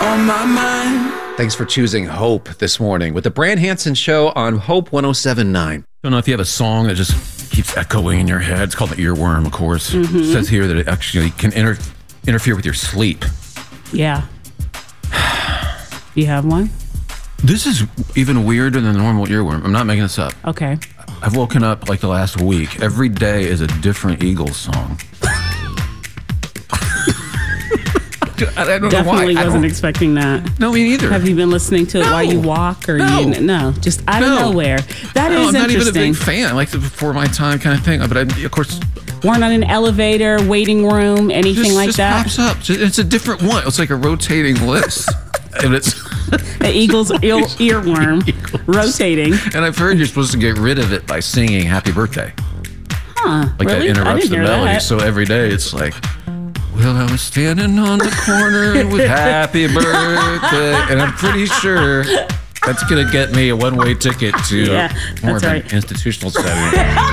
on my mind. Thanks for choosing Hope this morning with the Brand Hansen Show on Hope 107.9. Don't know if you have a song that just keeps echoing in your head. It's called the earworm, of course. It says here that it actually can interfere with your sleep. Yeah. You have one? This is even weirder than the normal earworm. I'm not making this up. Okay. I've woken up like the last week. Every day is a different Eagles song. I don't Definitely know why. wasn't expecting that. No, me neither. Have you been listening to it while you walk or no? Just out of nowhere. That is I'm not even a interesting. big fan. I like the before my time kind of thing. But of course, weren't on an elevator, waiting room, anything like just that. Pops up. It's a different one. It's like a rotating list. And it's the Eagles earworm rotating. And I've heard you're supposed to get rid of it by singing "Happy Birthday." Huh? Like really? that interrupts the melody. That. So every day it's like, well, I was standing on the corner with "Happy Birthday," and I'm pretty sure that's gonna get me a one-way ticket to more of an institutional setting.